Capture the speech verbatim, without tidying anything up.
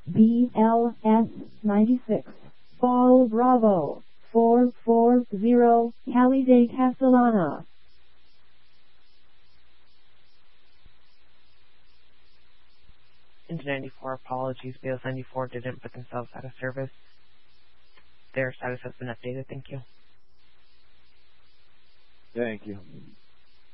B L S ninety-six, Fall Bravo, four four zero, Cali de Castellana. Into ninety-four, apologies. B L S ninety-four didn't put themselves out of service. Their status has been updated. Thank you. Thank you.